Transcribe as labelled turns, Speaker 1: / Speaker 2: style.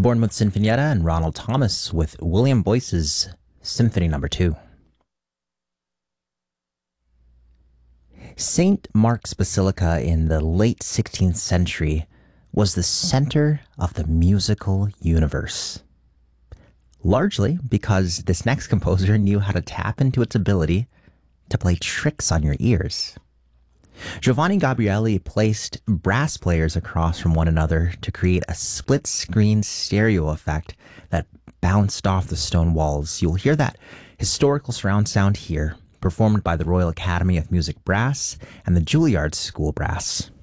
Speaker 1: Bournemouth Sinfonietta and Ronald Thomas with William Boyce's Symphony No. 2. St. Mark's Basilica in the late 16th century was the center of the musical universe. Largely because this next composer knew how to tap into its ability to play tricks on your ears. Giovanni Gabrieli placed brass players across from one another to create a split-screen stereo effect that bounced off the stone walls. You'll hear that historical surround sound here, performed by the Royal Academy of Music Brass and the Juilliard School Brass.